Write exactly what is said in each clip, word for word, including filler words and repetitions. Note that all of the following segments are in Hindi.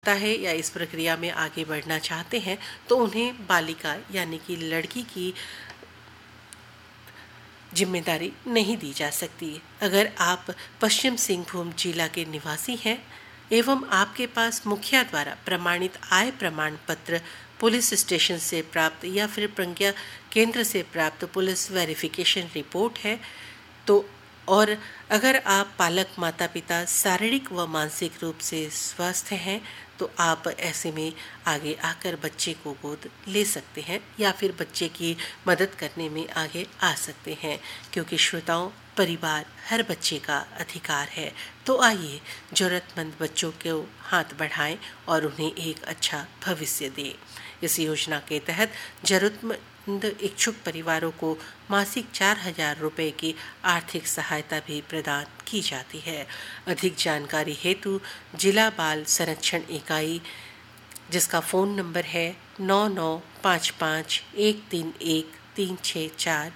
सकता है या इस प्रक्रिया में आगे बढ़ना चाहते हैं तो उन्हें बालिका यानी कि लड़की की जिम्मेदारी नहीं दी जा सकती। अगर आप पश्चिम सिंहभूम जिला के निवासी हैं एवं आपके पास मुखिया द्वारा प्रमाणित आय प्रमाण पत्र, पुलिस स्टेशन से प्राप्त या फिर प्रज्ञा केंद्र से प्राप्त पुलिस वेरिफिकेशन रिपोर्ट है तो और अगर आप पालक माता पिता शारीरिक व मानसिक रूप से स्वस्थ हैं तो आप ऐसे में आगे आकर बच्चे को गोद ले सकते हैं या फिर बच्चे की मदद करने में आगे आ सकते हैं, क्योंकि श्रोताओं, परिवार हर बच्चे का अधिकार है। तो आइए जरूरतमंद बच्चों को हाथ बढ़ाएं और उन्हें एक अच्छा भविष्य दें। इस योजना के तहत जरूरतमंद इच्छुक परिवारों को मासिक चार हजार रुपये की आर्थिक सहायता भी प्रदान की जाती है। अधिक जानकारी हेतु जिला बाल संरक्षण इकाई, जिसका फ़ोन नंबर है नौ नौ पाँच पाँच एक तीन एक तीन छः चार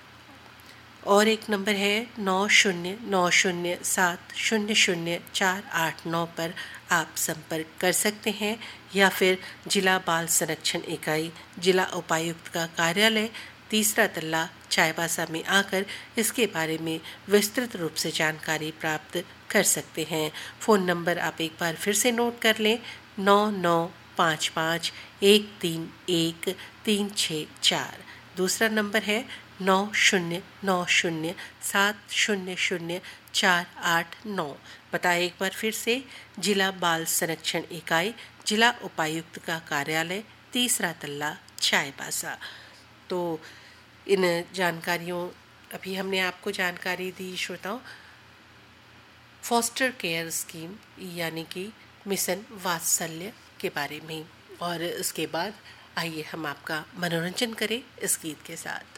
और एक नंबर है नौ शून्य नौ शून्य सात शून्य शून्य चार आठ नौ पर आप संपर्क कर सकते हैं, या फिर जिला बाल संरक्षण इकाई, जिला उपायुक्त का कार्यालय, तीसरा तल्ला, चाईबासा में आकर इसके बारे में विस्तृत रूप से जानकारी प्राप्त कर सकते हैं। फ़ोन नंबर आप एक बार फिर से नोट कर लें, नौ नौ पाँच पाँच एक तीन एक तीन छः चार। दूसरा नंबर है नौ शून्य नौ शून्य सात शून्य शून्य चार आठ नौ। पता एक बार फिर से, जिला बाल संरक्षण इकाई, जिला उपायुक्त का कार्यालय, तीसरा तल्ला, चाईबासा। तो इन जानकारियों अभी हमने आपको जानकारी दी श्रोताओं फॉस्टर केयर स्कीम यानी कि मिशन वात्सल्य के बारे में, और इसके बाद आइए हम आपका मनोरंजन करें इस गीत के साथ।